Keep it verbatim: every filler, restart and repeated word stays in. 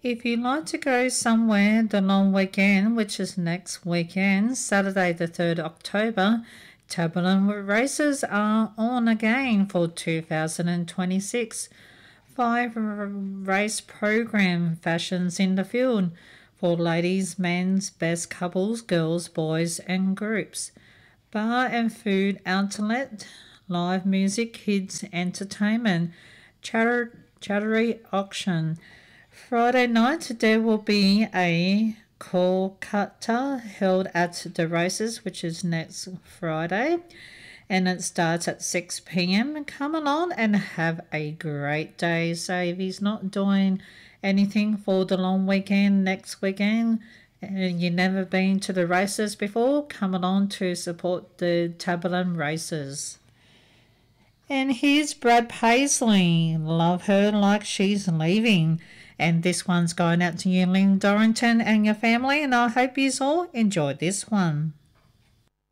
If you'd like to go somewhere the long weekend, which is next weekend, Saturday the third of October, Taberlin races are on again for two thousand twenty-six. Five race program fashions in the field for ladies, men's, best couples, girls, boys and groups. Bar and food outlet, live music, kids entertainment, chatter, chattery auction. Friday night there will be a Kolkata held at the races, which is next Friday, and it starts at six p.m. Come along and have a great day. So if he's not doing anything for the long weekend next weekend and you've never been to the races before, come along to support the Taberlin races. And here's Brad Paisley, Love Her Like She's Leaving. And this one's going out to you, Lynn Dorrington, and your family, and I hope you all enjoyed this one.